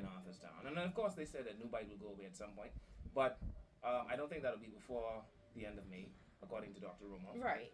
in Arthurstown. And then, of course, they said that Newbite will go away at some point. But I don't think that'll be before the end of May, according to Dr. Romo. Right.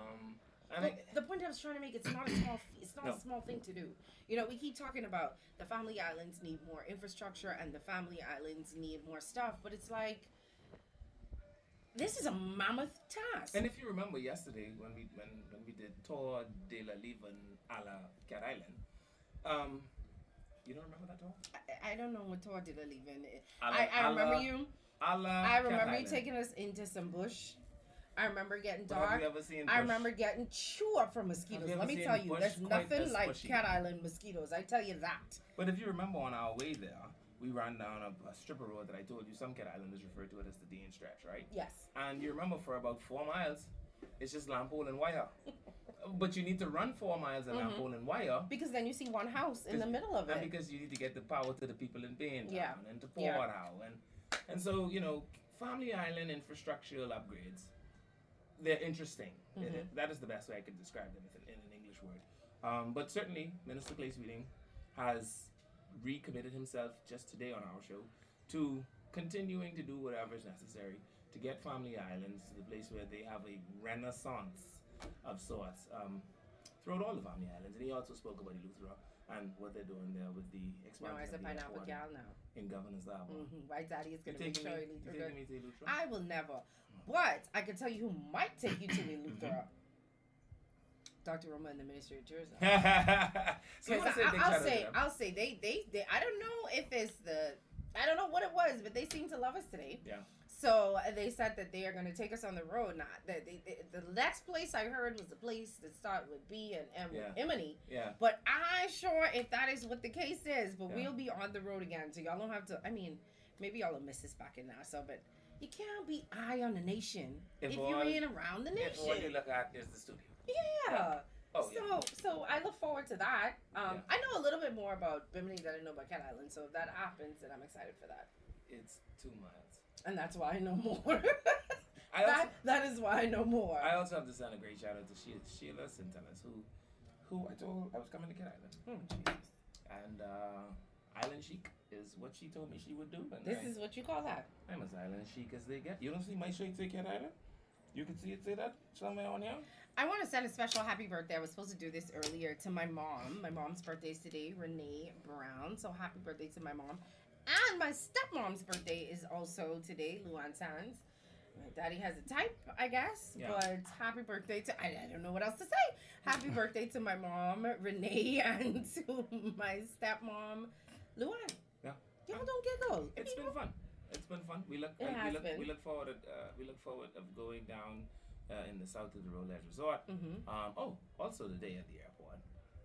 The point I was trying to make, it's not a small it's not a small thing to do. You know, we keep talking about the family islands need more infrastructure and the family islands need more stuff, but it's like this is a mammoth task. And if you remember yesterday when we did Tour de la Leven a la Cat Island, you don't remember that tour? I don't know what Tour de la Leven. I remember you. I remember you Island. taking us into some bush. I remember getting But have dark. you ever seen I bush? remember getting chewed up from mosquitoes. Have you ever Let me seen tell you, bush there's quite nothing this like bushy? Cat Island mosquitoes. I tell you that. But if you remember on our way there, we ran down a strip of road that I told you some Cat Islanders refer to it as the Dean Stretch, right? Yes. And you remember for about 4 miles, it's just lampole and wire. But you need to run 4 miles of lampole and wire. Because then you see one house in the middle of And it. because you need to get the power to the people in Baintown Yeah. and to Port Howe. And so, you know, Family Island infrastructural upgrades, they're interesting. That is the best way I could describe them in an English word. But certainly, Minister Clay Sweeting has recommitted himself just today on our show to continuing to do whatever is necessary to get Family Islands to the place where they have a renaissance of sorts throughout all the Family Islands. And he also spoke about Eleuthera and what they're doing there with the No, expansion as a of the pineapple airport gal now. in Governor's Island. My daddy is going to You make taking sure me, Eleuthera you taking good. me to Eleuthera? I will never. But I can tell you who might take you to Eleuthera. Dr. Roma and the Ministry of Tourism. So you want to say a big shout out to them? I'll say they I don't know if it's I don't know what it was, but they seem to love us today. Yeah. So they said that they are going to take us on the road. Not that the next place I heard was the place that started with B and M with Emily. Yeah. But I'm sure if that is what the case is, but Yeah. we'll be on the road again. So y'all don't have to. I mean, maybe y'all will miss us back in Nassau, but you can't be eye on the nation if you ain't around the nation. If all you look at is the studio. Yeah. Oh, So I look forward to that. I know a little bit more about Bimini than I know about Cat Island. So if that happens, then I'm excited for that. It's 2 miles. And that's why I know more. I that is why I know more. I also have to send a great shout out to Sheila Sintelis, who I told I was coming to Cat Island. Jesus. And Island Chic is what she told me she would do. And This is what you call that. I'm as Island Chic as they get. You don't see my shirt say Cat Island? You can see it say that somewhere on here? I want to send a special happy birthday. I was supposed to do this earlier to my mom. My mom's birthday is today, Renee Brown. So happy birthday to my mom. And my stepmom's birthday is also today, Luan Sands. My daddy has a type, I guess. Yeah. But happy birthday to, I don't know what else to say. Happy birthday to my mom, Renee, and to my stepmom, Luan. Yeah. Y'all don't giggle. It's been fun. It's been fun. We look forward of going down in the south of the Roulette Resort. Also today at the airport,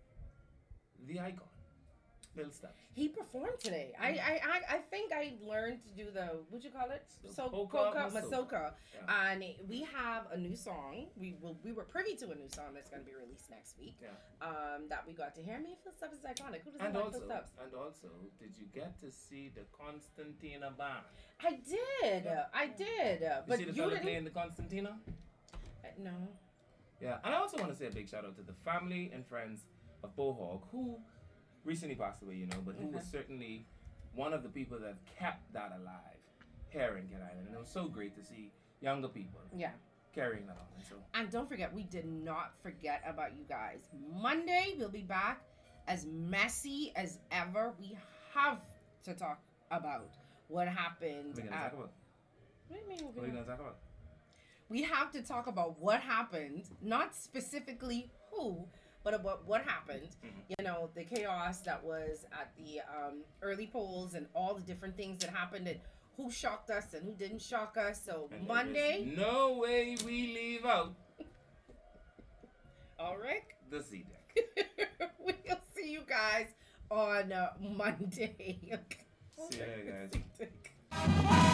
the icon, Bill Stubbs. He performed today. I think I learned to do the, what you call it? Polka Masoka. Yeah. And we have a new song. We were privy to a new song that's going to be released next week. Yeah. that we got to hear. I mean, Phil Stubbs is iconic. Who doesn't And like also, Phil Stubbs? did you get to see the Constantina band? I did. I did. But You see the you fella didn't. playing the Constantina? No. Yeah, and I also want to say a big shout out to the family and friends of Bohawk, who recently passed away, but who was certainly one of the people that kept that alive here in Cat Island. And it was so great to see younger people carrying that on. And don't forget, we did not forget about you guys. Monday, we'll be back as messy as ever. We have to talk about what happened. What are we going to talk about? What do you mean? What are you going to talk about? We have to talk about what happened, not specifically who, but about what happened. The chaos that was at the early polls and all the different things that happened and who shocked us and who didn't shock us. So And Monday. No way we leave out. All right. The C deck. We'll see you guys on Monday. See you later, guys. guys.